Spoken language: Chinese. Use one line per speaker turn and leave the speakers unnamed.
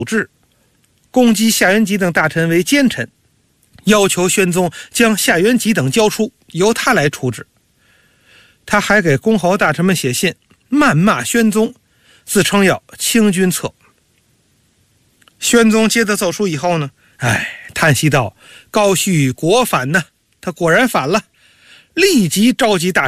制，攻击夏元吉等大臣为奸臣，要求宣宗将夏元吉等交出，由他来处置。他还给公侯大臣们写信，谩骂宣宗，自称要清君侧。宣宗接到奏书以后呢，叹息道：高煦国反呢，他果然反了，立即召集大